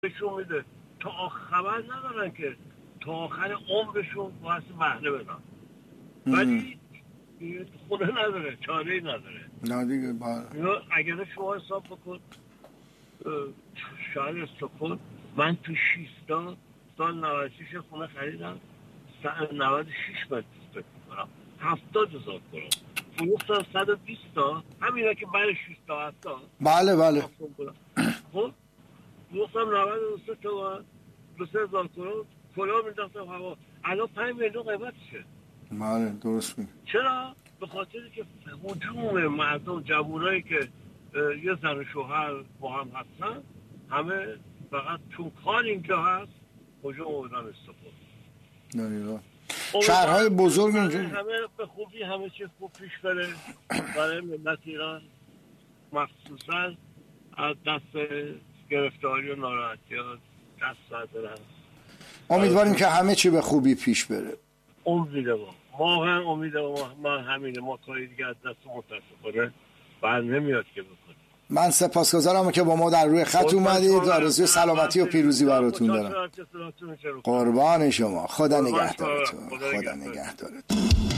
بهشون میده تا خبر ندارن که تا آخر عمرشون واسه بهره بدن، ولی خونه نداره، چاره‌ای نداره. نه دیگه اگر شما حساب بکن شهر استکهلم، من تو 6 سال 96 خونه خریدم 96 متر فکر کنم 70,000 کرون، فروختم 120 تا، همینا که برای 6 تا 7 تا. بله خب فروختم 92 تا 2,000 کرون، کلا مینداختم هوا. الان 5 میلیون قیمتشه. بله درست میگی. چرا؟ به خاطری که هجوم مردم، جوانایی که یه زن و شوهر با هم هستن، همه فقط چون کار اینجا هست هجوم آوردن استکهلم. شهرهای بزرگ اینجا همه به خوبی همه چیز خوب پیش بره برای ملت ایران، مخصوصا از دست گرفتاری و ناراحتی ها دست بردارن. امیدواریم که همه چی به خوبی پیش بره. ما هم ما همینه، ما کاری دیگه از دست متاسفانه بر نمیاد که بکنیم. من سپاسگزارم که با ما در روی خط اومدید. آرزوی سلامتی و پیروزی براتون دارم. قربان شما. خدا نگهدارتون.